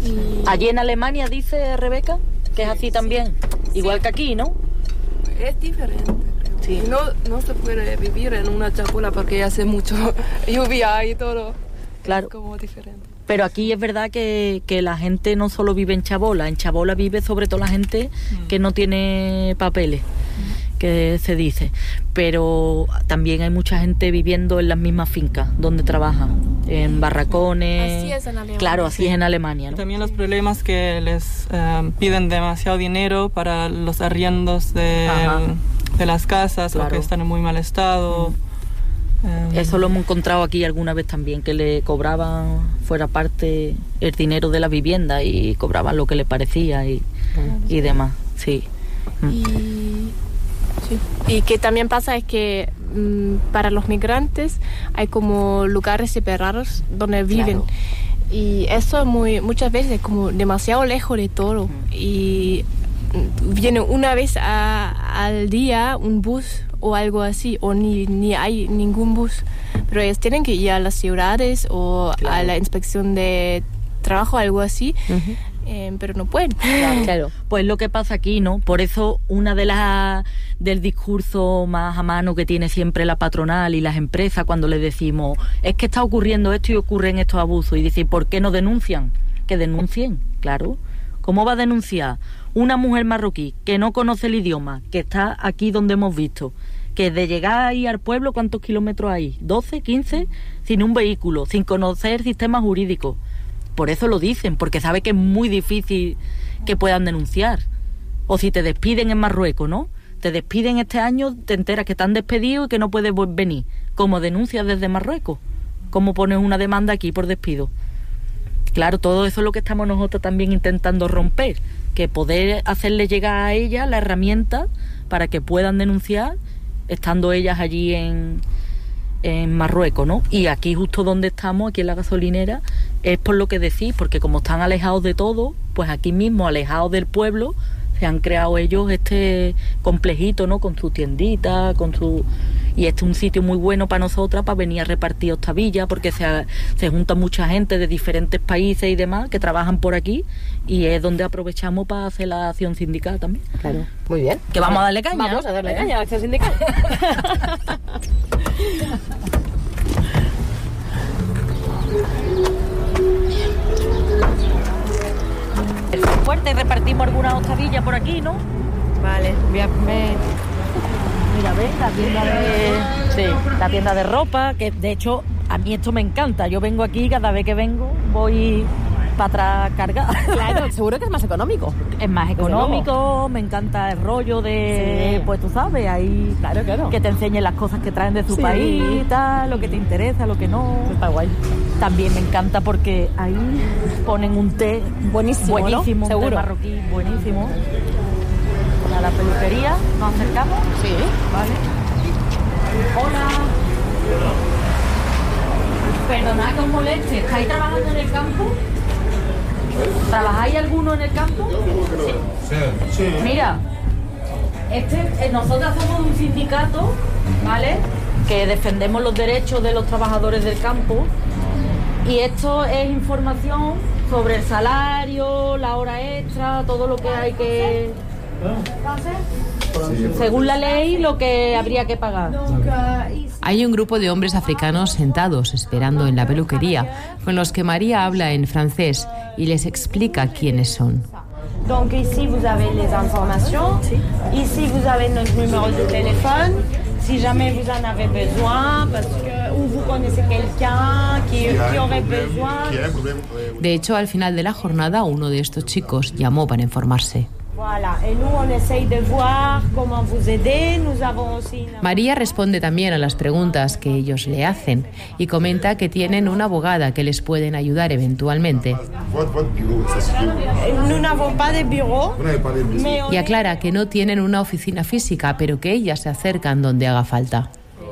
Allí en Alemania, dice Rebeca, que es así también, igual que aquí, ¿no? Es diferente, creo. Sí. No se puede vivir en una chabola porque hace mucho lluvia y todo. Claro. Es como diferente. Pero aquí es verdad que la gente no solo vive en chabola vive sobre todo la gente que no tiene papeles, que se dice. Pero también hay mucha gente viviendo en las mismas fincas donde trabajan, en barracones. Así es en Alemania. Claro, así es en Alemania, ¿no? También los problemas que les piden demasiado dinero para los arriendos de las casas, claro, o que están en muy mal estado. Eso lo hemos encontrado aquí alguna vez también, que le cobraban fuera parte el dinero de la vivienda y cobraban lo que le parecía y demás, sí. Y que también pasa es que para los migrantes hay como lugares separados donde viven. Claro. Y eso muchas veces es como demasiado lejos de todo. Y viene una vez al día un bus o algo así, o ni hay ningún bus. Pero ellos tienen que ir a las ciudades o a la inspección de trabajo, algo así. Pero no pueden. Claro. Pues lo que pasa aquí, ¿no? Por eso una del discurso más a mano que tiene siempre la patronal y las empresas cuando les decimos, es que está ocurriendo esto y ocurren estos abusos, y dicen, ¿por qué no denuncian? Que denuncien, claro. ¿Cómo va a denunciar una mujer marroquí que no conoce el idioma, que está aquí donde hemos visto, que de llegar ahí al pueblo, ¿cuántos kilómetros hay? ¿12, 15? Sin un vehículo, sin conocer el sistema jurídico. Por eso lo dicen, porque sabe que es muy difícil que puedan denunciar. O si te despiden en Marruecos, ¿no? Te despiden este año, te enteras que te han despedido y que no puedes venir. ¿Cómo denuncias desde Marruecos? ¿Cómo pones una demanda aquí por despido? Claro, todo eso es lo que estamos nosotros también intentando romper, que poder hacerle llegar a ellas la herramienta para que puedan denunciar estando ellas allí en Marruecos, ¿no? Y aquí justo donde estamos, aquí en la gasolinera, es por lo que decís, porque como están alejados de todo, pues aquí mismo, alejados del pueblo, se han creado ellos este complejito, ¿no? Con su tiendita, y este es un sitio muy bueno para nosotras, para venir a repartir hostavilla, porque se junta mucha gente de diferentes países y demás que trabajan por aquí, y es donde aprovechamos para hacer la acción sindical también. Claro, muy bien. Que vamos a darle caña. Vamos a darle caña a la acción sindical. Fuerte, repartimos algunas hostavillas por aquí, ¿no? Vale, voy a comer. Mira, ves, la tienda de ropa, que de hecho a mí esto me encanta. Yo vengo aquí, cada vez que vengo voy para atrás cargada. Claro, seguro que es más económico. Es más económico, me encanta el rollo de, pues tú sabes, ahí claro. Que te enseñen las cosas que traen de su país, tal, lo que te interesa, lo que no. Está guay. También me encanta porque ahí ponen un té buenísimo, ¿no? Un seguro. té marroquí buenísimo. A la peluquería, ¿nos acercamos? Sí. Vale. Hola. Perdonad que os moleste, ¿estáis trabajando en el campo? ¿Trabajáis alguno en el campo? Sí. Mira, nosotros somos un sindicato, ¿vale? Que defendemos los derechos de los trabajadores del campo, y esto es información sobre el salario, la hora extra, todo lo que hay que hacer, según la ley, lo que habría que pagar. Hay un grupo de hombres africanos sentados esperando en la peluquería, con los que María habla en francés y les explica quiénes son. Donc ici vous avez les informations, ici vous avez notre numéro de téléphone, si jamais vous en avez besoin, parce que ou vous connaissez quelqu'un qui aurait besoin. De hecho, al final de la jornada, uno de estos chicos llamó para informarse. Voilà, et nous on essaye de voir comment vous aider. Nous avons aussi María responde también a las preguntas que ellos le hacen y comenta que tienen una abogada que les pueden ayudar eventualmente. Nous n'avons pas de bureau, Y aclara que no tienen una oficina física, pero que ellas se acercan donde haga falta.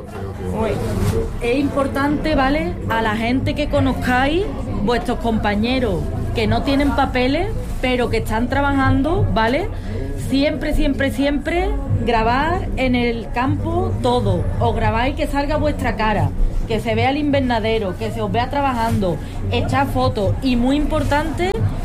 Es importante, ¿vale?, a la gente que conozcáis, vuestros compañeros que no tienen papeles, pero que están trabajando, ¿vale? Siempre grabar en el campo todo. Os grabáis que salga vuestra cara, que se vea el invernadero, que se os vea trabajando, echar fotos. Y muy importante,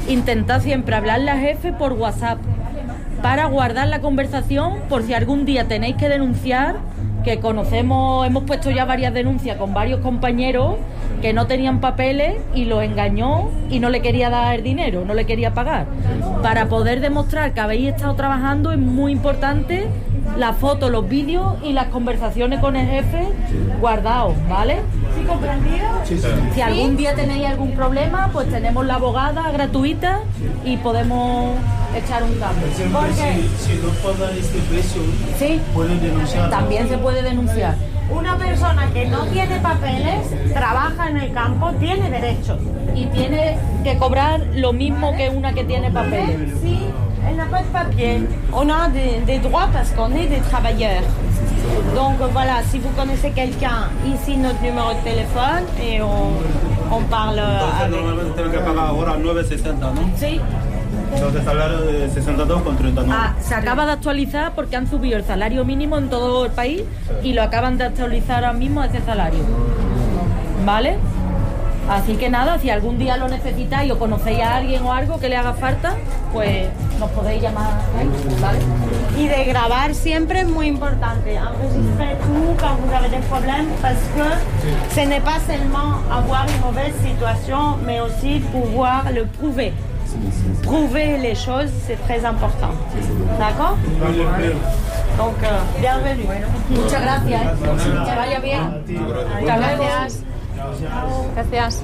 intentad siempre hablarle al jefe por WhatsApp para guardar la conversación por si algún día tenéis que denunciar, que conocemos, hemos puesto ya varias denuncias con varios compañeros que no tenían papeles y los engañó y no le quería dar el dinero, no le quería pagar. Para poder demostrar que habéis estado trabajando es muy importante las fotos, los vídeos y las conversaciones con el jefe guardados, ¿vale? ¿Sí comprendido? Sí. Si algún día tenéis algún problema, pues tenemos la abogada gratuita y podemos echar un cambio. Porque si no pagan este precio, ¿sí? Pueden denunciar. También se puede denunciar. Una persona que no tiene papeles, trabaja en el campo, tiene derechos. Y tiene que cobrar lo mismo que una que tiene papeles. Sí, elle n'a pas de papier. On a des droits parce qu'on est des travailleurs. Donc voilà, si vous connaissez quelqu'un, ici notre numéro de téléphone et on parle avec. Normalmente tienen que pagar ahora 9.60, ¿no? Sí. Entonces salario de 62 con 39. Se acaba de actualizar porque han subido el salario mínimo en todo el país y lo acaban de actualizar ahora mismo ese salario. ¿Vale? Así que nada, si algún día lo necesitáis o conocéis a alguien o algo que le haga falta, pues nos podéis llamar, ¿vale? Y de grabar siempre es muy importante. Enregistrer tout quand vous avez des problèmes parce que ce n'est pas seulement avoir une mauvaise situation, mais aussi pouvoir le prouver. Prouver les choses, c'est très important. D'accord? Donc, bienvenue. Muchas gracias. Que vaya bien. Muchas gracias. Gracias.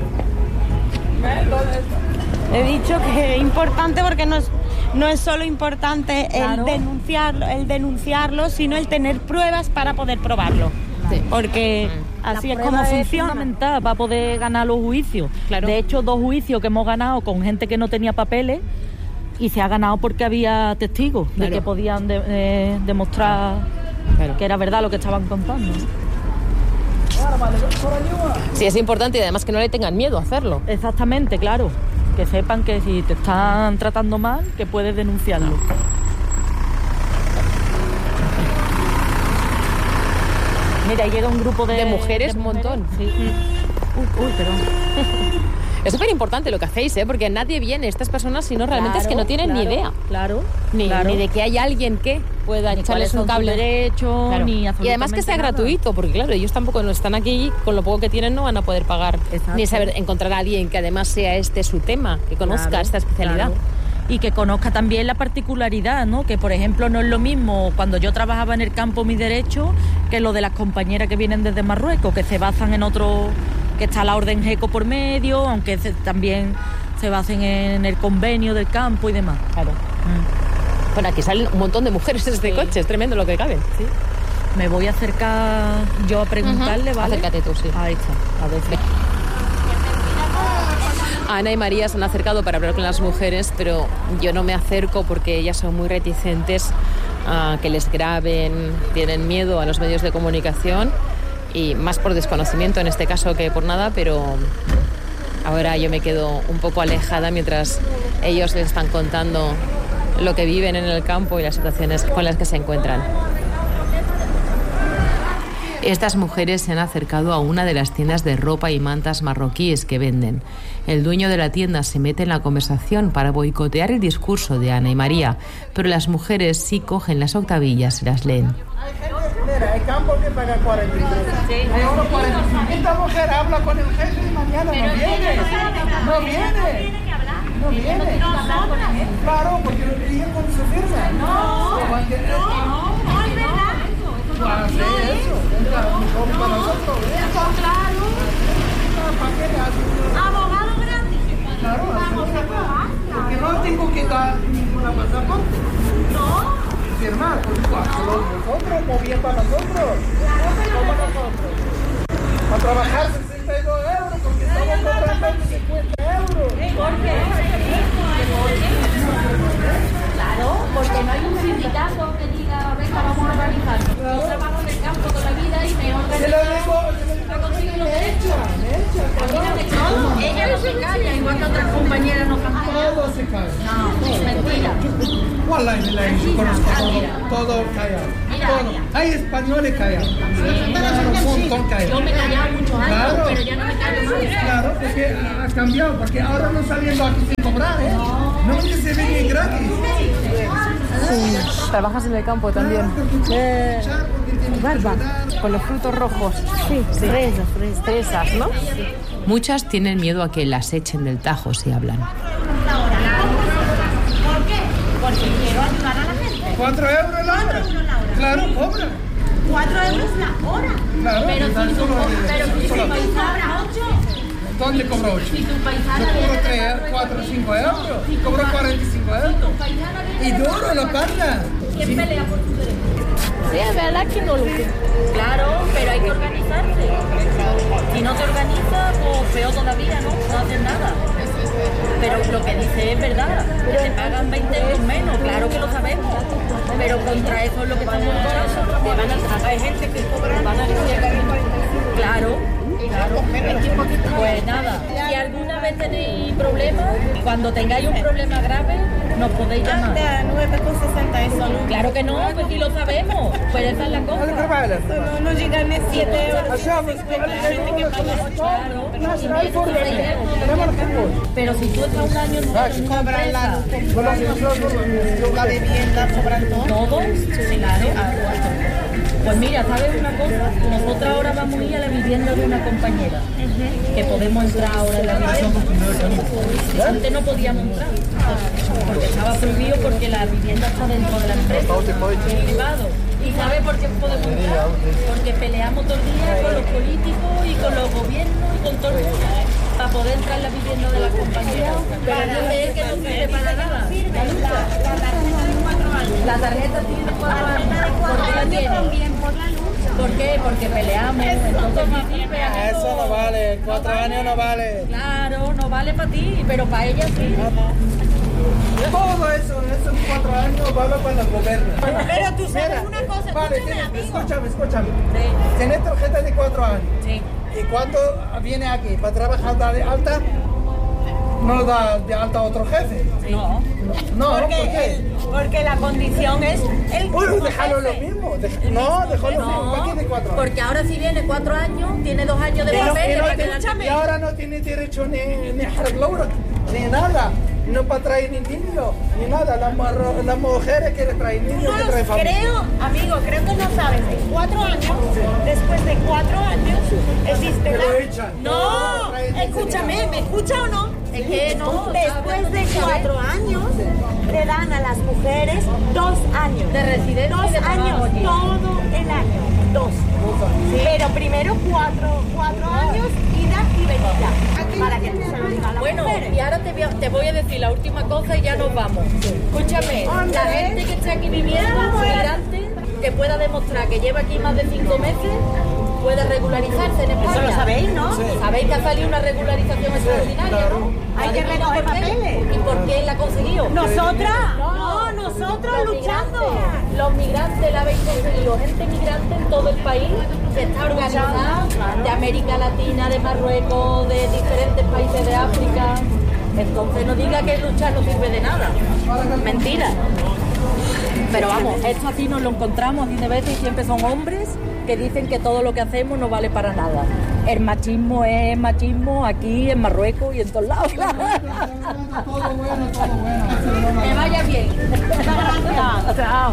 He dicho que es importante porque no es solo importante el denunciarlo, sino el tener pruebas para poder probarlo. Sí. Porque así es como funciona. Es fundamental para poder ganar los juicios. Claro. De hecho, 2 juicios que hemos ganado con gente que no tenía papeles y se ha ganado porque había testigos de que podían demostrar que era verdad lo que estaban contando. Sí, es importante y además que no le tengan miedo a hacerlo. Exactamente, claro. Que sepan que si te están tratando mal, que puedes denunciarlo. Mira, llega un grupo de mujeres, un montón. Sí. Uy, perdón. Es súper importante lo que hacéis, porque nadie viene, estas personas, si no realmente es que no tienen ni idea. Claro. Ni de que hay alguien que pueda echarles un cable. Derecho, ni y además que sea gratuito, porque claro, ellos tampoco no están aquí, con lo poco que tienen no van a poder pagar. Exacto. Ni saber encontrar a alguien que además sea su tema, que conozca esta especialidad. Claro. Y que conozca también la particularidad, ¿no? Que, por ejemplo, no es lo mismo cuando yo trabajaba en el campo Mi Derecho que lo de las compañeras que vienen desde Marruecos, que se basan en otro, que está la orden GECO por medio, aunque también se basen en el convenio del campo y demás. Claro. Bueno, aquí salen un montón de mujeres en este coche, es tremendo lo que caben. Sí. Me voy a acercar yo a preguntarle, ¿vale? Acércate tú, sí. Ahí está, a ver. Ana y María se han acercado para hablar con las mujeres, pero yo no me acerco porque ellas son muy reticentes a que les graben, tienen miedo a los medios de comunicación y más por desconocimiento en este caso que por nada, pero ahora yo me quedo un poco alejada mientras ellos les están contando lo que viven en el campo y las situaciones con las que se encuentran. Estas mujeres se han acercado a una de las tiendas de ropa y mantas marroquíes que venden. El dueño de la tienda se mete en la conversación para boicotear el discurso de Ana y María, pero las mujeres sí cogen las octavillas y las leen. Mira, el campo que paga 43. Sí. Ahora 45. Esta mujer habla con el jefe y mañana no viene. No viene. No viene. Claro, porque lo quería con su firma. No, es verdad. Para hacer eso. Para nosotros. Claro. ¿Para qué le hacen? Abogado grande. Claro, porque no tengo que dar ninguna pasaporte. No. Firmar, por nosotros, o bien para nosotros. Como nosotros. Para trabajar 62 euros, porque estamos cobrando 50 euros. ¿Por qué? Claro, porque no hay un sindicato que diga, venga, vamos a organizarnos. Yo trabajo en el campo toda la vida y me organizo. Ella no se calla, igual que otras compañeras no cantan. Todo se calla. No, es mentira. Yo conozco todo callado. Todo. Hay españoles callados. Un montón callados. Yo me he callado muchos años, pero ya no me callo más. Claro, porque ha cambiado, porque ahora no saliendo aquí 5 cobrar, ¿eh? No es que se venga gratis. Trabajas en el campo también. Barba, con los frutos rojos. Sí. Fresas, ¿no? Muchas tienen miedo a que las echen del Tajo si hablan. ¿Por qué? Porque quiero ayudar a la gente. 4 euros la hora. Claro, cobra. 4 euros la hora. Claro, pero si tú cobras 8. ¿Dónde cobro 8? Si tu paisana Yo cobro 3, 4, 5 euros. Cobro 45 euros. Y duro la parla. ¿Quién pelea por tus derechos? Sí, es verdad que no lo sé. Claro, pero hay que organizarse. Si no te organizas, pues peor todavía, ¿no? No haces nada. Pero lo que dice es verdad, que te pagan 20 euros menos, claro que lo sabemos. Pero contra eso es lo que estamos luchando. Te van a tratar, hay gente que cobra, van a decir que Claro. Pues nada, si alguna vez tenéis problemas, cuando tengáis un problema grave, nos podéis llamar. 9,60 eso no. Claro que no, pues si lo sabemos, pues esa es la cosa. No llegan a 7 euros. Claro, pero si tú estás un año en una empresa, la vivienda cobran todo. ¿todos? Sí, claro. Pues mira, ¿sabes una cosa? Nosotros ahora vamos a ir a la vivienda de una compañera, que podemos entrar ahora en la vivienda. Antes no podíamos entrar, porque estaba prohibido, porque la vivienda está dentro de la empresa, es privado. ¿Y sabes por qué podemos entrar? Porque peleamos todo el día con los políticos y con los gobiernos y con todo el mundo, para poder entrar en la vivienda de la compañera. Pero no es que no sirve para nada. La tarjeta tiene 4 años. ¿Por qué la tiene? ¿Por qué? Porque peleamos. Entonces no sirve. Eso no vale, 4 años no vale. Claro, no vale para ti, pero para ella sí. Todo eso, esos 4 años vale para el gobierno. Pero tú sabes una cosa, vale, escúchame. Sí. Tienes tarjeta de 4 años. Sí. ¿Y cuando viene aquí para trabajar de alta? ¿No da de alta a otro jefe? No. No, ¿por qué? Porque la condición es el Bueno, déjalo lo mismo. Déjalo lo mismo. ¿Para qué de 4 años? Porque ahora si viene 4 años, tiene 2 años de papeles para quedarse. Y ahora no tiene derecho ni arreglo, ni nada. No para traer ni niños, ni nada. Las mujeres quieren traer niños, que traen familia. Creo que no sabes. En 4 años, después de 4 años, existe Pero echan. No, escúchame, ¿me escucha o no? Es que no. Después de 4 años, le dan a las mujeres 2 años. De residencia. 2 años, aquí. todo el año. 2. Sí. Pero primero 4 años, ida y venida. Para que tú se lo digas a las Bueno, mujeres. y ahora te voy a decir la última cosa y ya nos vamos. Escúchame, la gente que está aquí viviendo, migrante, que pueda demostrar que lleva aquí más de 5 meses, puede regularizarse en España. Eso lo sabéis, ¿no? Sí. Sabéis que ha salido una regularización extraordinaria, ¿no? Hay que recoger papeles. ¿Y por qué la ha conseguido? Nosotras, No, nosotros los luchando. migrantes. Los migrantes la habéis conseguido, gente migrante en todo el país que está organizada, de América Latina, de Marruecos, de diferentes países de África. Entonces no diga que luchar no sirve de nada. Mentira. Pero vamos, esto así nos lo encontramos así de veces y siempre son hombres que dicen que todo lo que hacemos no vale para nada. El machismo es machismo aquí, en Marruecos y en todos lados. Todo bueno. Que vaya bien. Chao.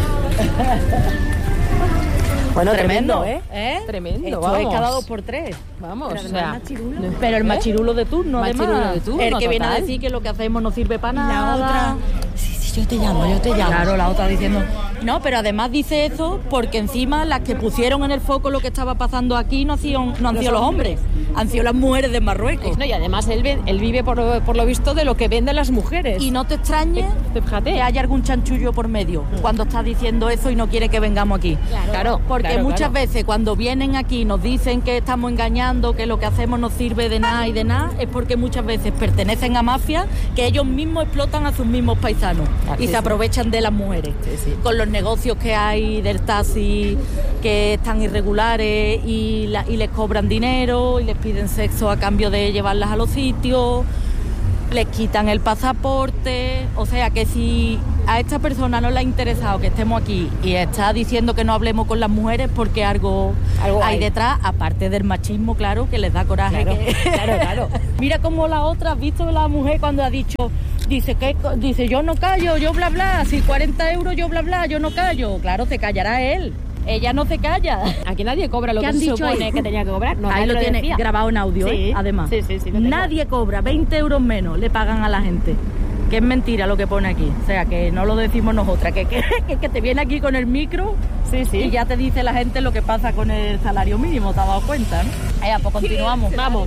Bueno, Tremendo, ¿eh? Tremendo, Esto vamos. es cada 2 por 3. Vamos, O sea, Pero el machirulo de turno, Machirulo además. de turno, el que viene a total. decir que lo que hacemos no sirve para nada. La otra. Sí, yo te llamo. Claro, la otra diciendo... No, pero además dice eso porque encima las que pusieron en el foco lo que estaba pasando aquí no han sido los hombres, han sido las mujeres de Marruecos. No, y además él vive por lo visto de lo que venden las mujeres. Y no te extrañes Fíjate. que haya algún chanchullo por medio cuando está diciendo eso y no quiere que vengamos aquí. Claro, Porque claro, muchas claro. veces cuando vienen aquí nos dicen que estamos engañando, que lo que hacemos no sirve de nada y de nada, es porque muchas veces pertenecen a mafias que ellos mismos explotan a sus mismos paisanos y se aprovechan de las mujeres. Con los negocios que hay del taxi que están irregulares y les cobran dinero y les piden sexo a cambio de llevarlas a los sitios, les quitan el pasaporte, o sea que si a esta persona no le ha interesado que estemos aquí y está diciendo que no hablemos con las mujeres porque algo hay detrás, aparte del machismo, claro, que les da coraje. Claro. Mira cómo la otra, ¿has visto la mujer cuando ha dicho, dice yo no callo, yo bla bla, si 40 euros yo bla bla, yo no callo? Claro, se callará él. Ella no se calla. Aquí nadie cobra lo que se supone ahí? Que tenía que cobrar. Ahí lo tiene grabado en audio, sí, además. Sí, nadie cobra, 20 euros menos le pagan a la gente. Que es mentira lo que pone aquí. O sea, que no lo decimos nosotras. Que te viene aquí con el micro y ya te dice la gente lo que pasa con el salario mínimo. ¿Te has dado cuenta, no? Pues continuamos. Vamos.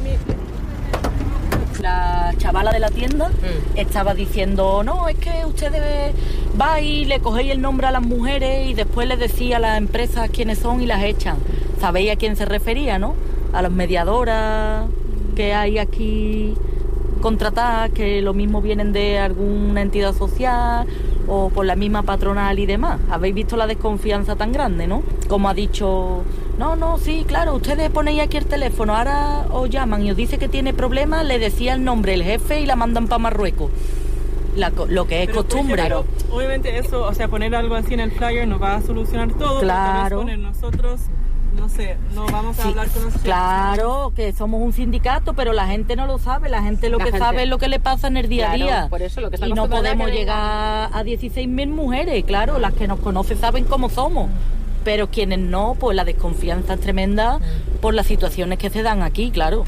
La chavala de la tienda estaba diciendo, no, es que ustedes va y le cogéis el nombre a las mujeres y después les decía a las empresas quiénes son y las echan. ¿Sabéis a quién se refería, no? A las mediadoras que hay aquí contratadas, que lo mismo vienen de alguna entidad social o por la misma patronal y demás. ¿Habéis visto la desconfianza tan grande, no? Como ha dicho, no, sí, claro, ustedes ponéis aquí el teléfono, ahora os llaman y os dice que tiene problemas, le decía el nombre el jefe y la mandan para Marruecos. Lo que es costumbre. Claro, obviamente eso, o sea, poner algo así en el flyer no va a solucionar todo. Claro. Poner nosotros, no sé, no vamos a hablar con nosotros. Claro, que somos un sindicato, pero la gente no lo sabe. La gente sabe es lo que le pasa en el día a día. Por eso, lo que y no podemos llegar a 16.000 mujeres. Claro, las que nos conocen saben cómo somos. Pero quienes no, pues la desconfianza es tremenda por las situaciones que se dan aquí, claro.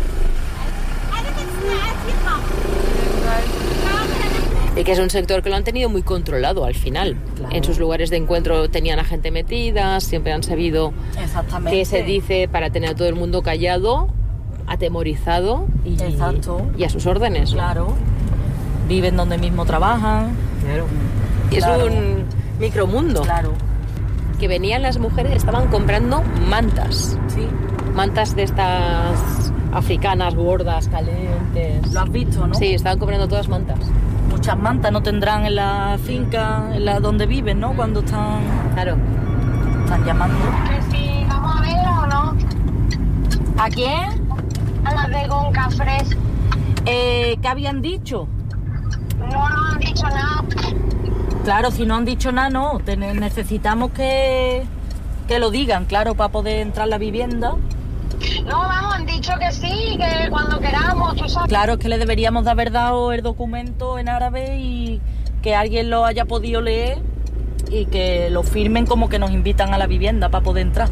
Y que es un sector que lo han tenido muy controlado al final. Claro. En sus lugares de encuentro tenían a gente metida, siempre han sabido qué se dice para tener a todo el mundo callado, atemorizado y a sus órdenes. Claro. Viven donde mismo trabajan. Claro. Y es un micromundo. Claro. Que venían las mujeres y estaban comprando mantas. Sí. Mantas de estas africanas, gordas, calientes. ¿Lo has visto, no? Sí, estaban comprando todas mantas. Muchas mantas no tendrán en la finca, donde viven, ¿no? Cuando están... Claro. Están llamando. Que sí, ¿vamos a ver o no? ¿A quién? A las de Goncafres. ¿Qué habían dicho? No nos han dicho nada. Claro, si no han dicho nada, no. Necesitamos que lo digan, claro, para poder entrar a la vivienda. No, vamos, han dicho que sí, que cuando queramos, tú sabes. Claro, es que le deberíamos de haber dado el documento en árabe y que alguien lo haya podido leer y que lo firmen como que nos invitan a la vivienda para poder entrar.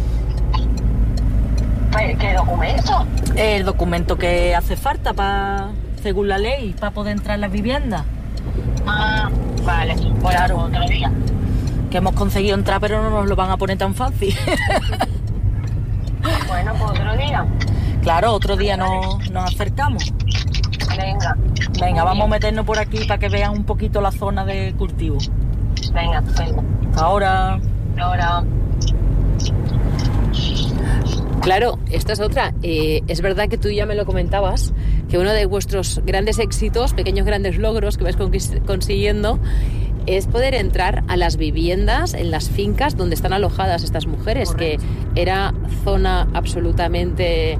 ¿Qué documento? El documento que hace falta según la ley, para poder entrar en la vivienda. Ah, vale. Claro. Otro día. Que hemos conseguido entrar, pero no nos lo van a poner tan fácil. Bueno, pues otro día. Claro, otro día nos acercamos. Venga, vamos a meternos por aquí para que vean un poquito la zona de cultivo. Venga. Ahora. Claro, esta es otra. Es verdad que tú ya me lo comentabas, que uno de vuestros grandes éxitos, pequeños grandes logros que vais consiguiendo, es poder entrar a las viviendas, en las fincas donde están alojadas estas mujeres. Correcto. Que era zona absolutamente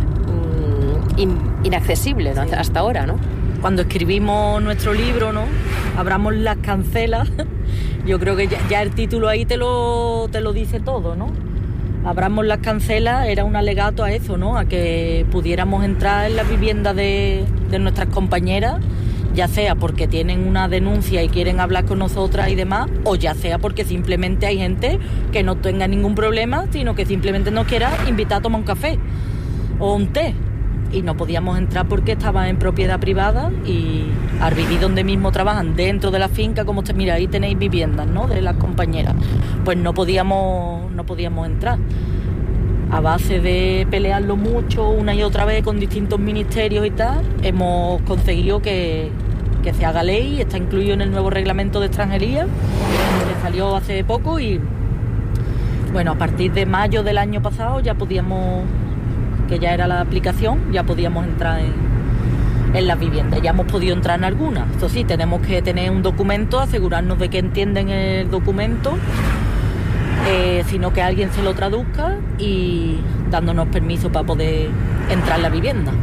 inaccesible, ¿no? Sí. Hasta ahora, ¿no? Cuando escribimos nuestro libro, ¿no? Abramos las cancelas. Yo creo que ya el título ahí te lo dice todo, ¿no? Abramos las cancelas era un alegato a eso, ¿no? A que pudiéramos entrar en la vivienda de nuestras compañeras, ya sea porque tienen una denuncia y quieren hablar con nosotras y demás, o ya sea porque simplemente hay gente que no tenga ningún problema, sino que simplemente nos quiera invitar a tomar un café o un té. Y no podíamos entrar porque estaba en propiedad privada y al vivir donde mismo trabajan, dentro de la finca, como usted mira, ahí tenéis viviendas, ¿no?, de las compañeras. Pues no podíamos entrar. A base de pelearlo mucho una y otra vez con distintos ministerios y tal, hemos conseguido que se haga ley, está incluido en el nuevo reglamento de extranjería, que salió hace poco, y bueno, a partir de mayo del año pasado ya podíamos, que ya era la aplicación, ya podíamos entrar en las viviendas. Ya hemos podido entrar en algunas. Esto sí, tenemos que tener un documento, asegurarnos de que entienden el documento, sino que alguien se lo traduzca y dándonos permiso para poder entrar en la vivienda.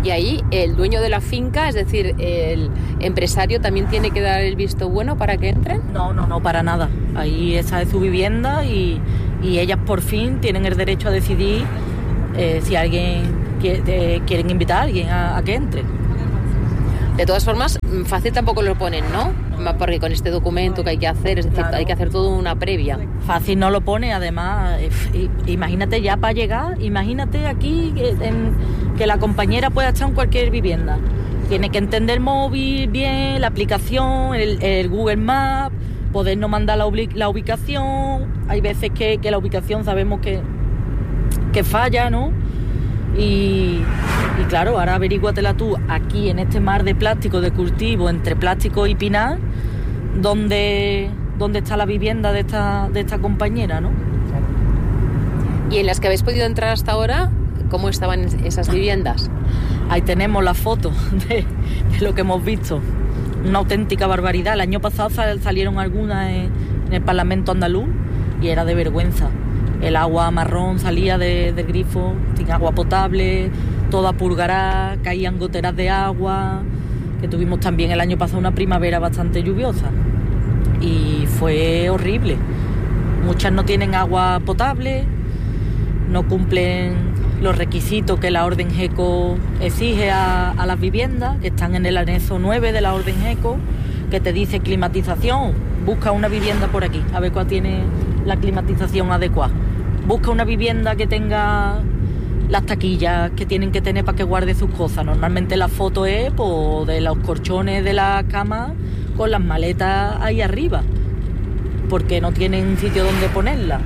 Y ahí el dueño de la finca, es decir, el empresario, también tiene que dar el visto bueno para que entren. No, para nada. Ahí esa es su vivienda y ellas por fin tienen el derecho a decidir si quieren invitar a alguien a que entre. De todas formas, fácil tampoco lo ponen, ¿no? Porque con este documento que hay que hacer, es decir, claro, hay que hacer toda una previa. Fácil no lo pone, además, imagínate ya para llegar, imagínate aquí que la compañera pueda estar en cualquier vivienda. Tiene que entender el móvil bien, la aplicación, el Google Maps, podernos mandar la ubicación. Hay veces que la ubicación sabemos que falla, ¿no? Y claro, ahora averíguatela tú aquí en este mar de plástico de cultivo entre plástico y pinar, ¿dónde está la vivienda de esta compañera, ¿no? ¿Y en las que habéis podido entrar hasta ahora, cómo estaban esas viviendas? Ahí tenemos la foto de lo que hemos visto. Una auténtica barbaridad. El año pasado salieron algunas en el Parlamento andaluz y era de vergüenza. El agua marrón salía del grifo, sin agua potable, toda pulgará, caían goteras de agua, que tuvimos también el año pasado una primavera bastante lluviosa y fue horrible. Muchas no tienen agua potable, no cumplen los requisitos que la Orden GECO exige a las viviendas, que están en el anexo 9 de la Orden GECO, que te dice climatización, busca una vivienda por aquí, a ver cuál tiene la climatización adecuada. Busca una vivienda que tenga las taquillas que tienen que tener para que guarde sus cosas. Normalmente la foto es de los colchones de la cama con las maletas ahí arriba, porque no tienen sitio donde ponerlas.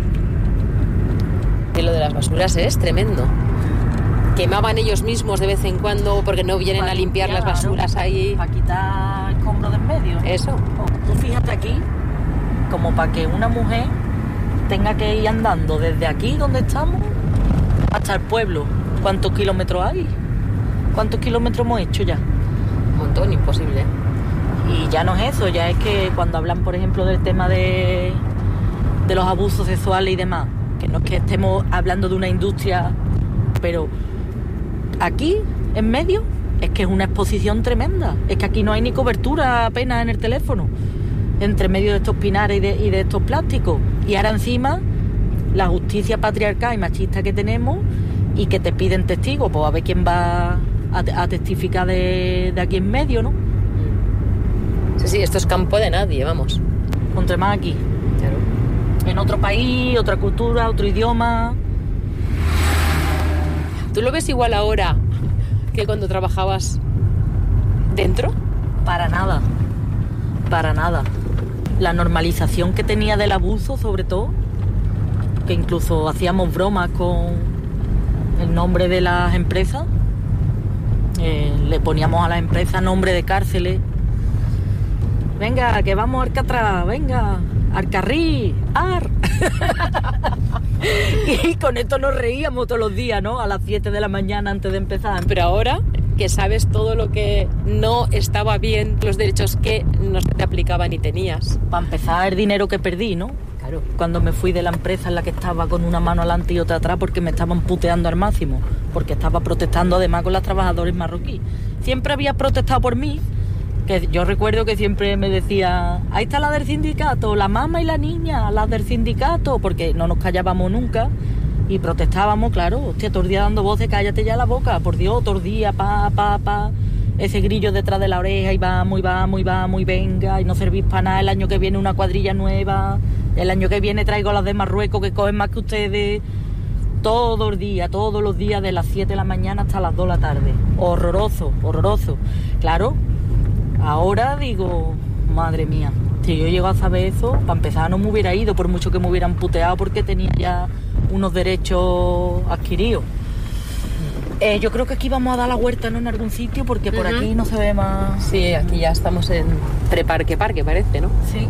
Y lo de las basuras es tremendo. Quemaban ellos mismos de vez en cuando porque no vienen a limpiar las basuras ahí. Para quitar escombros de en medio. Eso. Tú fíjate aquí, como para que una mujer tenga que ir andando desde aquí donde estamos hasta el pueblo. ¿Cuántos kilómetros hay? ¿Cuántos kilómetros hemos hecho ya? Un montón, imposible. Y ya no es eso, ya es que cuando hablan, por ejemplo, del tema de los abusos sexuales y demás, que no es que estemos hablando de una industria, pero aquí, en medio, es que es una exposición tremenda. Es que aquí no hay ni cobertura apenas en el teléfono, entre medio de estos pinares y de estos plásticos. Y ahora encima, la justicia patriarcal y machista que tenemos y que te piden testigos, pues a ver quién va a testificar de aquí en medio, ¿no? Sí, esto es campo de nadie, vamos. Contra más aquí. Claro. En otro país, otra cultura, otro idioma. ¿Tú lo ves igual ahora que cuando trabajabas dentro? Para nada. Para nada. La normalización que tenía del abuso, sobre todo, que incluso hacíamos bromas con el nombre de las empresas, le poníamos a las empresas nombre de cárceles. Venga, que vamos a Alcatraz, venga, Alcarrí, Ar. Y con esto nos reíamos todos los días, ¿no? A las 7 de la mañana antes de empezar. Pero ahora que sabes todo lo que no estaba bien, los derechos que no se te aplicaban y tenías. Para empezar, el dinero que perdí, ¿no? Claro. Cuando me fui de la empresa en la que estaba con una mano adelante y otra atrás porque me estaban puteando al máximo, porque estaba protestando además con los trabajadores marroquíes. Siempre había protestado por mí, que yo recuerdo que siempre me decía, ahí está la del sindicato, la mamá y la niña, las del sindicato, porque no nos callábamos nunca. Y protestábamos, claro, hostia, todo el día dando voces, cállate ya la boca, por Dios, todo el día, ese grillo detrás de la oreja, y vamos, y venga, y no servís para nada, el año que viene una cuadrilla nueva, el año que viene traigo las de Marruecos que cogen más que ustedes, todos los días de las 7 de la mañana hasta las 2 de la tarde, horroroso, claro, ahora digo, madre mía, si yo llego a saber eso, para empezar no me hubiera ido, por mucho que me hubieran puteado, porque tenía ya unos derechos adquiridos. Yo creo que aquí vamos a dar la vuelta, ¿no? En algún sitio, porque por aquí no se ve más. Sí, aquí ya estamos en preparque parece, ¿no? Sí.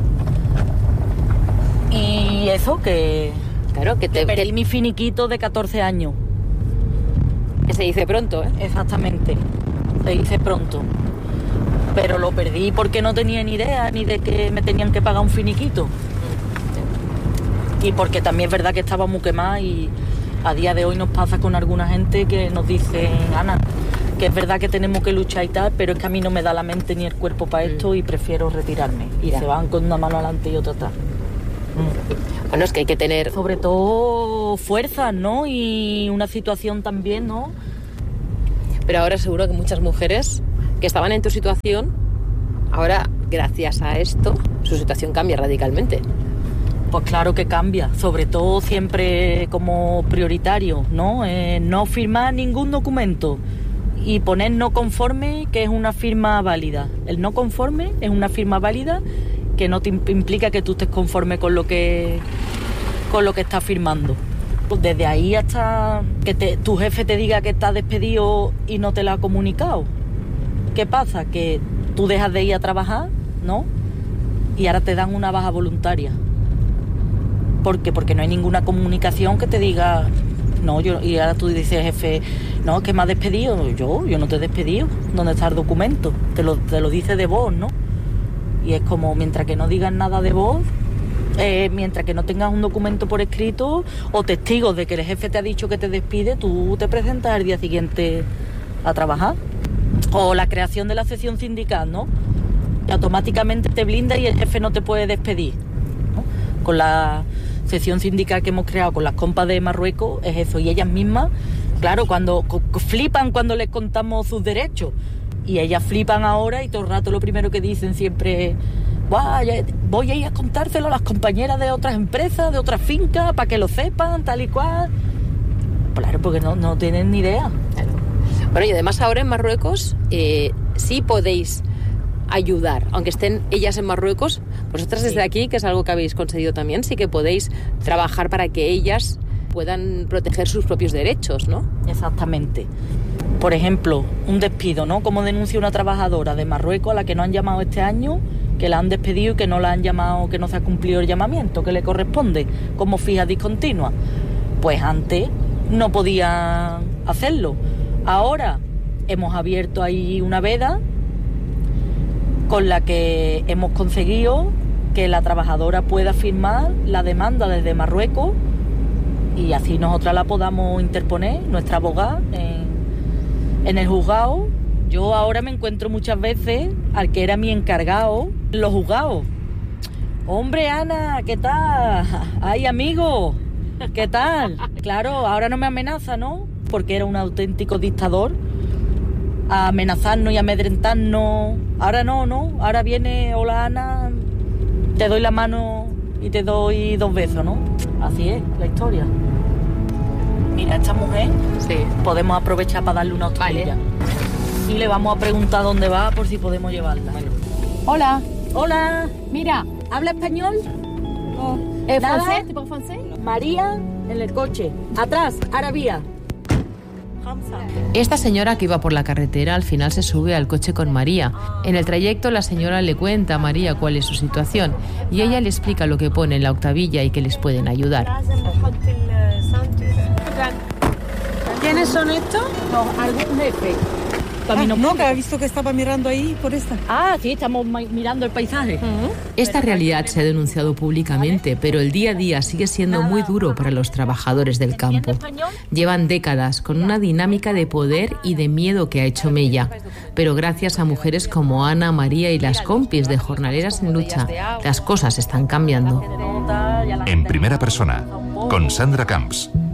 Y eso, que claro, que perdí mi finiquito de 14 años. Que se dice pronto, ¿eh? Exactamente, se dice pronto. Pero lo perdí porque no tenía ni idea ni de que me tenían que pagar un finiquito. Y porque también es verdad que estaba muy quemada y a día de hoy nos pasa con alguna gente que nos dicen, Ana, que es verdad que tenemos que luchar y tal, pero es que a mí no me da la mente ni el cuerpo para esto y prefiero retirarme. Y se van con una mano adelante y otra atrás. Bueno, es que hay que tener... Sobre todo fuerzas, ¿no? Y una situación también, ¿no? Pero ahora seguro que muchas mujeres que estaban en tu situación, ahora, gracias a esto, su situación cambia radicalmente. Pues claro que cambia, sobre todo siempre como prioritario, ¿no? No firmar ningún documento y poner no conforme, que es una firma válida. El no conforme es una firma válida que no te implica que tú estés conforme con lo que estás firmando. Desde ahí hasta que tu jefe te diga que estás despedido y no te lo ha comunicado. ¿Qué pasa? Que tú dejas de ir a trabajar, ¿no? Y ahora te dan una baja voluntaria. ¿Por qué? Porque no hay ninguna comunicación que te diga, no, y ahora tú dices, jefe, no, que me has despedido. Yo no te he despedido. ¿Dónde está el documento? Te lo dice de voz, ¿no? Y es como, mientras que no digas nada de voz, mientras que no tengas un documento por escrito o testigos de que el jefe te ha dicho que te despide, tú te presentas al día siguiente a trabajar. O la creación de la sección sindical, ¿no? Y automáticamente te blinda y el jefe no te puede despedir, ¿no? Con la sección sindical que hemos creado con las compas de Marruecos es eso, y ellas mismas, claro, cuando flipan cuando les contamos sus derechos, y ellas flipan ahora y todo el rato lo primero que dicen siempre es, voy a ir a contárselo a las compañeras de otras empresas, de otras fincas, para que lo sepan, tal y cual. Claro, porque no tienen ni idea. Claro. Bueno, y además ahora en Marruecos sí podéis ayudar, aunque estén ellas en Marruecos, vosotras desde aquí, que es algo que habéis conseguido también, sí que podéis trabajar para que ellas puedan proteger sus propios derechos, ¿no? Exactamente. Por ejemplo, un despido, ¿no? Como denuncia una trabajadora de Marruecos a la que no han llamado este año, que la han despedido y que no la han llamado, que no se ha cumplido el llamamiento que le corresponde como fija discontinua. Pues antes no podían hacerlo. Ahora hemos abierto ahí una veda con la que hemos conseguido que la trabajadora pueda firmar la demanda desde Marruecos y así nosotras la podamos interponer, nuestra abogada, en el juzgado. Yo ahora me encuentro muchas veces al que era mi encargado en los juzgados. Hombre, Ana, ¿qué tal? Ay, amigo, ¿qué tal? Claro, ahora no me amenaza, ¿no? Porque era un auténtico dictador a amenazarnos y amedrentarnos. Ahora no, ahora viene, hola Ana, te doy la mano y te doy 2 besos, ¿no? Así es la historia. Mira, esta mujer, sí, podemos aprovechar para darle una hostililla. Vale. Y le vamos a preguntar dónde va por si podemos llevarla. Bueno. Hola. Hola. Mira, ¿habla español? Oh. ¿Francés? ¿Tipo francés? María en el coche. Atrás, ahora vía. Esta señora que iba por la carretera al final se sube al coche con María. En el trayecto la señora le cuenta a María cuál es su situación y ella le explica lo que pone en la octavilla y que les pueden ayudar. ¿Quiénes son estos? No, algún jefe. No, que ha visto que estaba mirando ahí por esta. Ah, sí, estamos mirando el paisaje. Esta realidad se ha denunciado públicamente, pero el día a día sigue siendo muy duro para los trabajadores del campo. Llevan décadas con una dinámica de poder y de miedo que ha hecho mella, pero gracias a mujeres como Ana, María y las compis de Jornaleras en Lucha, las cosas están cambiando. En primera persona, con Sandra Camps.